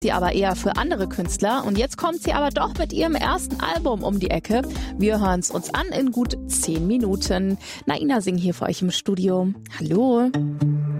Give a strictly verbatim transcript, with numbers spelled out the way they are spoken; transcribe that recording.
Sie aber eher für andere Künstler und jetzt kommt sie aber doch mit ihrem ersten Album um die Ecke. Wir hören es uns an in gut zehn Minuten. Naina Singh hier für euch im Studio. Hallo.